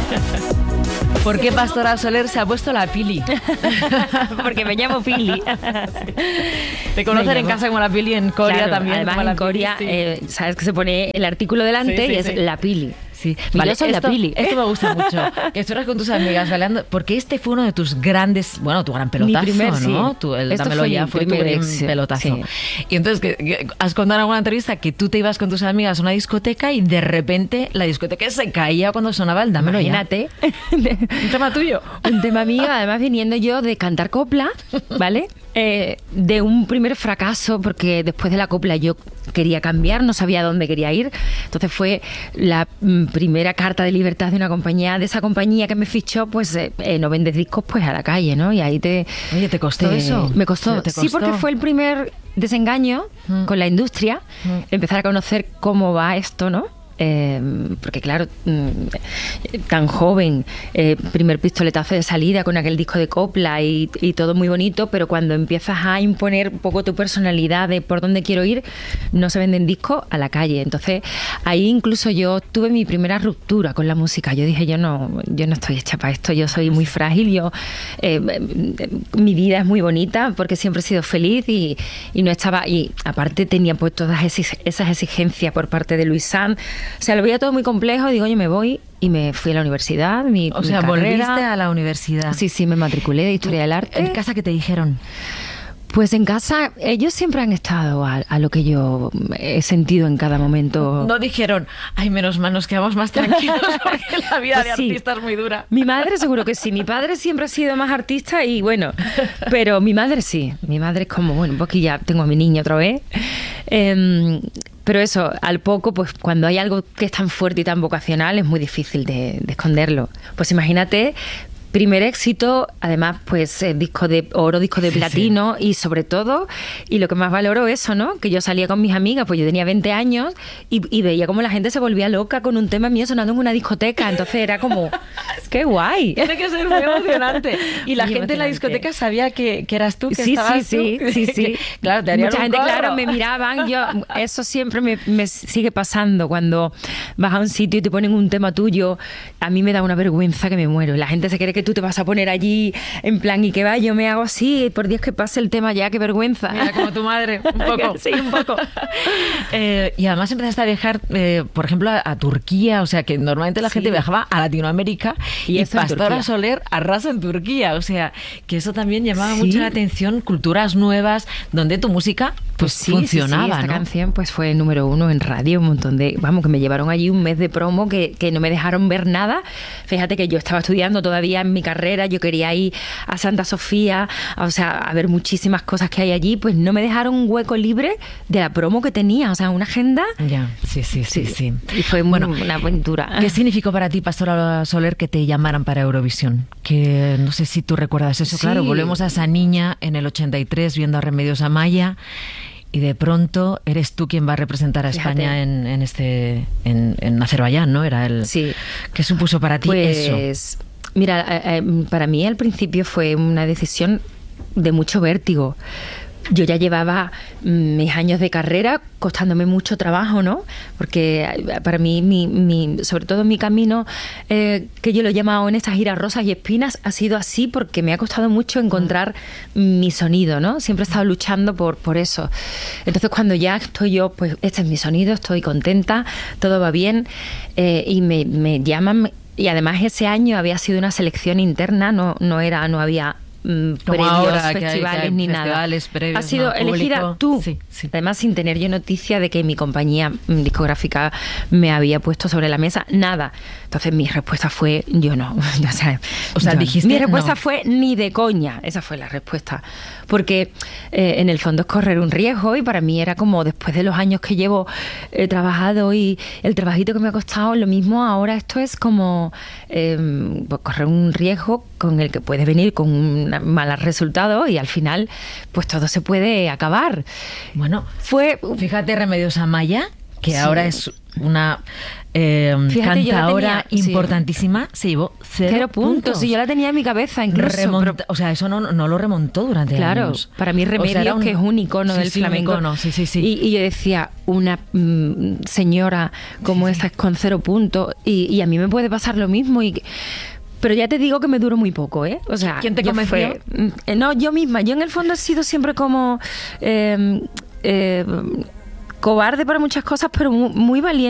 ¿Por qué Pastora Soler se ha puesto la Pili? Porque me llamo Pili. Te conocen en casa como la Pili, en Corea claro, también. Además, como en Corea, sabes que se pone el artículo delante y es la Pili. Sí, vale, yo soy la Pili. Esto me gusta mucho. Que estuvieras con tus amigas bailando, porque este fue uno de tus grandes, bueno, tu gran pelotazo, mi primer, ¿no? Sí. El Dámelo Ya fue tu gran pelotazo. Sí. Y entonces, que has contado en alguna entrevista que tú te ibas con tus amigas a una discoteca y de repente la discoteca se caía cuando sonaba el Dámelo Ya. Imagínate. Un tema tuyo. Un tema mío, además viniendo yo de cantar copla, ¿vale? De un primer fracaso, porque después de la copla yo quería cambiar, no sabía dónde quería ir. Entonces fue la primera carta de libertad de una compañía, de esa compañía que me fichó, pues no vendes discos, pues a la calle, ¿no? Y ahí te... Oye, ¿te costó eso? Me costó. ¿Te costó? Sí, porque fue el primer desengaño con la industria, empezar a conocer cómo va esto, ¿no? Porque claro, tan joven, primer pistoletazo de salida con aquel disco de copla y todo muy bonito, pero cuando empiezas a imponer un poco tu personalidad de por dónde quiero ir, no se venden discos a la calle. Entonces ahí incluso yo tuve mi primera ruptura con la música. Yo dije, yo no estoy hecha para esto, yo soy muy frágil, mi vida es muy bonita porque siempre he sido feliz y no estaba, y aparte tenía pues todas esas exigencias por parte de Luis Sanz. O sea, lo veía todo muy complejo y digo, oye, me voy, y me fui a la universidad. O sea, volviste a la universidad. Sí, me matriculé de Historia del Arte. ¿En casa qué te dijeron? Pues en casa ellos siempre han estado a lo que yo he sentido en cada momento. No dijeron, ay, menos mal, nos quedamos más tranquilos porque la vida pues de artista es muy dura. Mi madre seguro que sí. Mi padre siempre ha sido más artista y bueno, pero mi madre sí. Mi madre es como, bueno, porque ya tengo a mi niña otra vez. Pero eso, al poco, pues cuando hay algo que es tan fuerte y tan vocacional, es muy difícil de esconderlo. Pues imagínate, primer éxito, además, pues disco de oro, disco de platino, y sobre todo, y lo que más valoro eso, ¿no? Que yo salía con mis amigas, pues yo tenía 20 años y veía como la gente se volvía loca con un tema mío sonando en una discoteca. Entonces era como, ¡qué guay! Tiene que ser muy emocionante. Y la gente en la discoteca sabía que eras tú, que estabas tú. Sí. Claro, te harían mucha gente, corro. claro, me miraban. Eso siempre me sigue pasando. Cuando vas a un sitio y te ponen un tema tuyo, a mí me da una vergüenza que me muero. La gente se cree que tú te vas a poner allí en plan, ¿y qué va? Yo me hago así, por Dios, que pase el tema ya, qué vergüenza. Mira, como tu madre, un poco. Sí, un poco. Y además empezaste a viajar, por ejemplo, a Turquía, o sea, que normalmente la gente viajaba a Latinoamérica y Pastora Soler arrasa en Turquía, o sea, que eso también llamaba mucho la atención, culturas nuevas, donde tu música pues funcionaba, esta ¿no? canción pues fue número 1 en radio, un montón de... Vamos, que me llevaron allí un mes de promo que no me dejaron ver nada. Fíjate que yo estaba estudiando todavía en mi carrera, yo quería ir a Santa Sofía, o sea, a ver muchísimas cosas que hay allí, pues no me dejaron un hueco libre de la promo que tenía, o sea, una agenda... Ya, sí. Y fue una aventura. ¿Qué significó para ti, Pastora Soler, que te llamaran para Eurovisión? Que no sé si tú recuerdas eso, claro, volvemos a esa niña en el 83 viendo a Remedios Amaya y de pronto eres tú quien va a representar a España en Azerbaiyán, ¿no? Era el... Sí. ¿Qué supuso para ti eso? Mira, para mí al principio fue una decisión de mucho vértigo. Yo ya llevaba mis años de carrera costándome mucho trabajo, ¿no? Porque para mí, sobre todo mi camino, que yo lo he llamado en estas giras rosas y espinas, ha sido así porque me ha costado mucho encontrar mi sonido, ¿no? Siempre he estado luchando por eso. Entonces, cuando ya estoy yo, pues este es mi sonido, estoy contenta, todo va bien, y me llaman. Y además ese año había sido una selección interna, no había premios, ahora, festivales que hay ni festivales, nada. Previos, has sido elegida tú. Sí. Además, sin tener yo noticia de que mi compañía discográfica me había puesto sobre la mesa, nada. Entonces mi respuesta fue, yo no. O sea, dijiste mi respuesta no. fue ni de coña. Esa fue la respuesta. Porque en el fondo es correr un riesgo, y para mí era como, después de los años que llevo trabajado y el trabajito que me ha costado, lo mismo ahora esto es como correr un riesgo con el que puede venir con un mal resultado, y al final pues todo se puede acabar. Bueno, fíjate, Remedios Amaya, que Sí. ahora es una Fíjate, yo la cantadora tenía- sí. importantísima, se llevó 0 puntos. Y yo la tenía en mi cabeza incluso. O sea, eso no lo remontó durante Claro, años. para mí Remedios, O sea, era que es un icono sí, del sí, flamenco. Un icono, sí. Y yo decía, una señora como esta con 0 puntos, y a mí me puede pasar lo mismo. Pero ya te digo que me duró muy poco, ¿eh? O sea, ¿Quién te yo convenció? No, yo misma. Yo en el fondo he sido siempre como cobarde para muchas cosas, pero muy valiente.